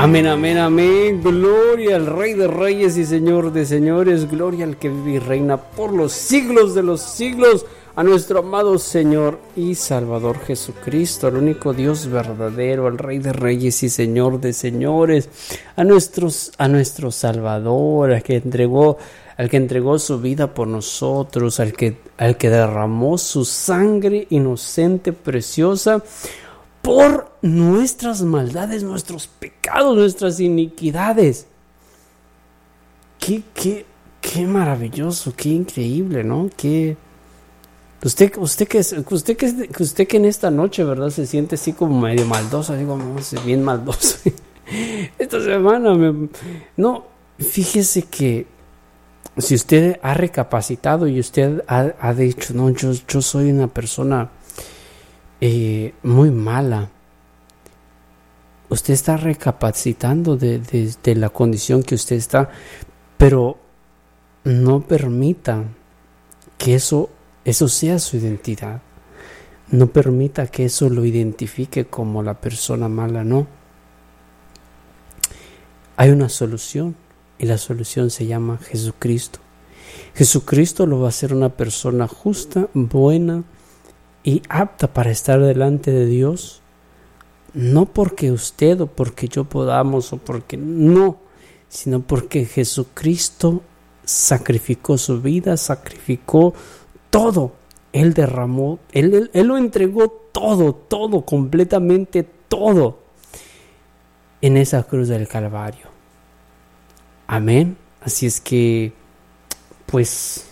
Amén, amén, amén. Gloria al Rey de Reyes y Señor de Señores. Gloria al que vive y reina por los siglos de los siglos. A nuestro amado Señor y Salvador Jesucristo, al único Dios verdadero, al Rey de Reyes y Señor de Señores, a nuestro Salvador, al que entregó su vida por nosotros, al que derramó su sangre inocente, preciosa, por nuestras maldades, nuestros pecados, nuestras iniquidades. Qué maravilloso, qué increíble, ¿no? Usted que en esta noche, ¿verdad? Se siente así como medio maldoso, digo, no, es bien maldoso. Esta semana, fíjese que si usted ha recapacitado y usted ha dicho, no, yo soy una persona muy mala. Usted está recapacitando de la condición que usted está, pero no permita que eso sea su identidad. No permita que eso lo identifique como la persona mala, no. Hay una solución y la solución se llama Jesucristo. Jesucristo lo va a hacer una persona justa, buena y apta para estar delante de Dios. No porque usted o porque yo podamos o porque no, sino porque Jesucristo sacrificó su vida, sacrificó todo. Él derramó, Él lo entregó todo, completamente todo en esa cruz del Calvario. Amén. Así es que, pues,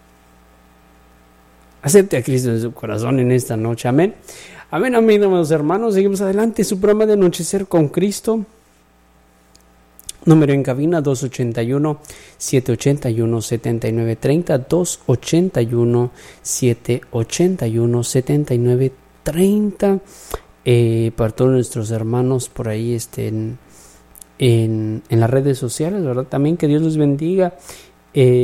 acepte a Cristo en su corazón en esta noche. Amén. Amén, amén, amados hermanos. Seguimos adelante. Su programa de Anochecer con Cristo. Número en cabina 281-781-7930, 281-781-7930. Para todos nuestros hermanos por ahí en las redes sociales, ¿verdad? También que Dios los bendiga.